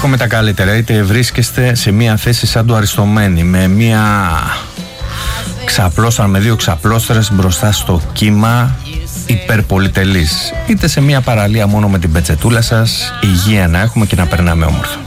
εύχομαι τα καλύτερα. Είτε βρίσκεστε σε μια θέση σαν του Αριστομένη, με μια ξαπλώστρα, με δύο ξαπλώστρες μπροστά στο κύμα, υπερπολιτελής, είτε σε μια παραλία μόνο με την πετσετούλα σας. Υγεία να έχουμε και να περνάμε όμορφα.